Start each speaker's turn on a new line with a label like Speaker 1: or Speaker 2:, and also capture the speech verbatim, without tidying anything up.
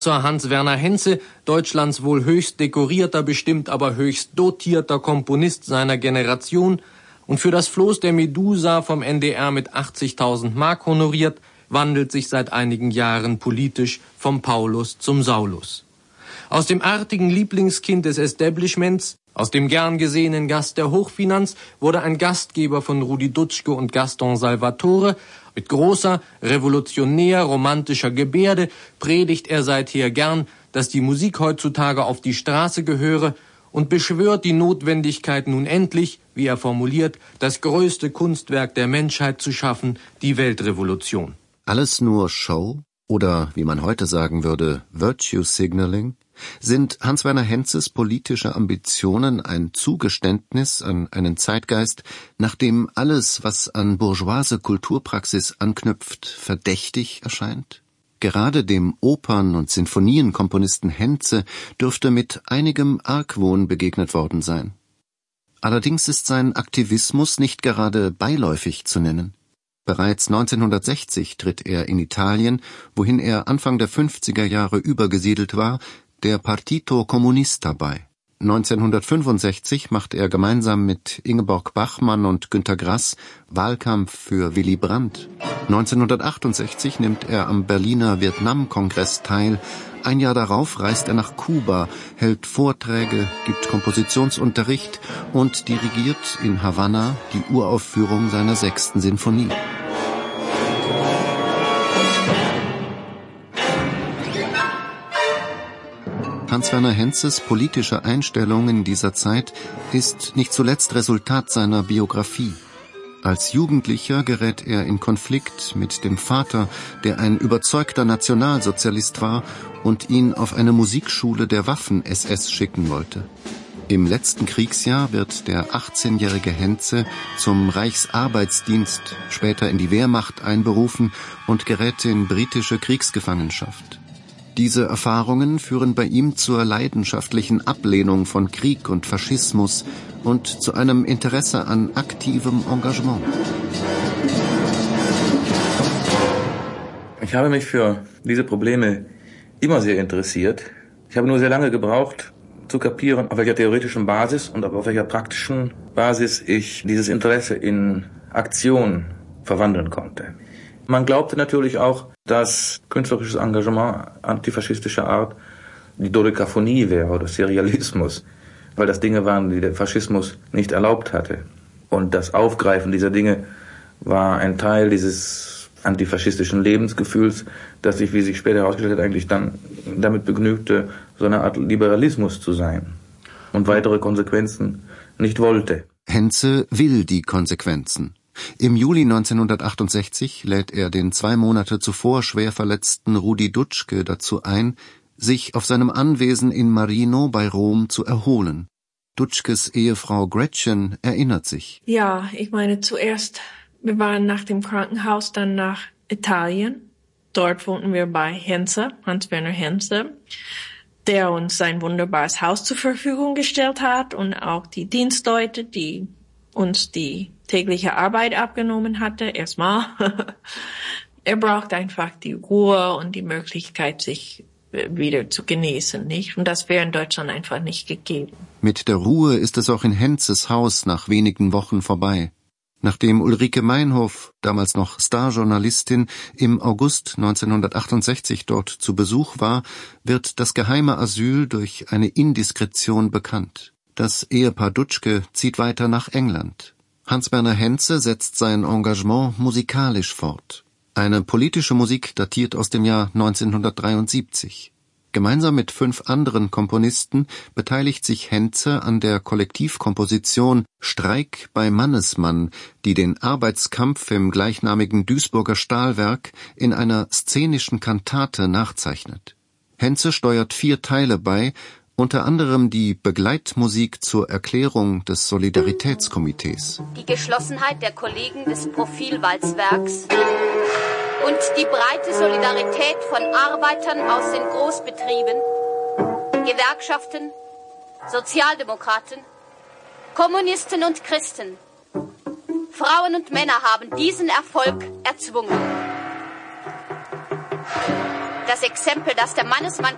Speaker 1: Hans-Werner Henze, Deutschlands wohl höchst dekorierter, bestimmt aber höchst dotierter Komponist seiner Generation und für das Floß der Medusa vom N D R mit achtzigtausend Mark honoriert, wandelt sich seit einigen Jahren politisch vom Paulus zum Saulus. Aus dem artigen Lieblingskind des Establishments, aus dem gern gesehenen Gast der Hochfinanz, wurde ein Gastgeber von Rudi Dutschke und Gaston Salvatore. Mit großer, revolutionär, romantischer Gebärde predigt er seither gern, dass die Musik heutzutage auf die Straße gehöre und beschwört die Notwendigkeit nun endlich, wie er formuliert, das größte Kunstwerk der Menschheit zu schaffen, die Weltrevolution.
Speaker 2: Alles nur Show oder, wie man heute sagen würde, Virtue Signaling? Sind Hans-Werner Henzes politische Ambitionen ein Zugeständnis an einen Zeitgeist, nach dem alles, was an bourgeoise Kulturpraxis anknüpft, verdächtig erscheint? Gerade dem Opern- und Sinfonienkomponisten Henze dürfte mit einigem Argwohn begegnet worden sein. Allerdings ist sein Aktivismus nicht gerade beiläufig zu nennen. Bereits neunzehnhundertsechzig tritt er in Italien, wohin er Anfang der fünfziger Jahre übergesiedelt war, der Partito Comunista bei. neunzehnhundertfünfundsechzig macht er gemeinsam mit Ingeborg Bachmann und Günter Grass Wahlkampf für Willy Brandt. neunzehnhundertachtundsechzig nimmt er am Berliner Vietnam-Kongress teil. Ein Jahr darauf reist er nach Kuba, hält Vorträge, gibt Kompositionsunterricht und dirigiert in Havanna die Uraufführung seiner sechsten Sinfonie. Hans-Werner Henzes politische Einstellung in dieser Zeit ist nicht zuletzt Resultat seiner Biografie. Als Jugendlicher gerät er in Konflikt mit dem Vater, der ein überzeugter Nationalsozialist war und ihn auf eine Musikschule der Waffen-S S schicken wollte. Im letzten Kriegsjahr wird der achtzehnjährige Henze zum Reichsarbeitsdienst, später in die Wehrmacht einberufen und gerät in britische Kriegsgefangenschaft. Diese Erfahrungen führen bei ihm zur leidenschaftlichen Ablehnung von Krieg und Faschismus und zu einem Interesse an aktivem Engagement.
Speaker 3: Ich habe mich für diese Probleme immer sehr interessiert. Ich habe nur sehr lange gebraucht, zu kapieren, auf welcher theoretischen Basis und auf welcher praktischen Basis ich dieses Interesse in Aktion verwandeln konnte. Man glaubte natürlich auch, dass künstlerisches Engagement antifaschistischer Art die Dodekaphonie wäre oder Serialismus, weil das Dinge waren, die der Faschismus nicht erlaubt hatte. Und das Aufgreifen dieser Dinge war ein Teil dieses antifaschistischen Lebensgefühls, das sich, wie sich später herausgestellt hat, eigentlich dann damit begnügte, so eine Art Liberalismus zu sein und weitere Konsequenzen nicht wollte.
Speaker 2: Henze will die Konsequenzen. Im Juli neunzehnhundertachtundsechzig lädt er den zwei Monate zuvor schwer verletzten Rudi Dutschke dazu ein, sich auf seinem Anwesen in Marino bei Rom zu erholen. Dutschkes Ehefrau Gretchen erinnert sich.
Speaker 4: Ja, ich meine zuerst, wir waren nach dem Krankenhaus dann nach Italien. Dort wohnten wir bei Henze, Hans-Werner Henze, der uns sein wunderbares Haus zur Verfügung gestellt hat und auch die Dienstleute, die uns die tägliche Arbeit abgenommen hatte, erstmal. Er braucht einfach die Ruhe und die Möglichkeit, sich wieder zu genießen, nicht? Und das wäre in Deutschland einfach nicht gegeben.
Speaker 2: Mit der Ruhe ist es auch in Henzes Haus nach wenigen Wochen vorbei. Nachdem Ulrike Meinhof, damals noch Starjournalistin, im August neunzehnhundertachtundsechzig dort zu Besuch war, wird das geheime Asyl durch eine Indiskretion bekannt. Das Ehepaar Dutschke zieht weiter nach England. Hans-Werner Henze setzt sein Engagement musikalisch fort. Eine politische Musik datiert aus dem Jahr neunzehnhundertdreiundsiebzig. Gemeinsam mit fünf anderen Komponisten beteiligt sich Henze an der Kollektivkomposition Streik bei Mannesmann, die den Arbeitskampf im gleichnamigen Duisburger Stahlwerk in einer szenischen Kantate nachzeichnet. Henze steuert vier Teile bei, unter anderem die Begleitmusik zur Erklärung des Solidaritätskomitees.
Speaker 5: Die Geschlossenheit der Kollegen des Profilwalzwerks und die breite Solidarität von Arbeitern aus den Großbetrieben, Gewerkschaften, Sozialdemokraten, Kommunisten und Christen. Frauen und Männer haben diesen Erfolg erzwungen. Das Exempel, das der Mannesmann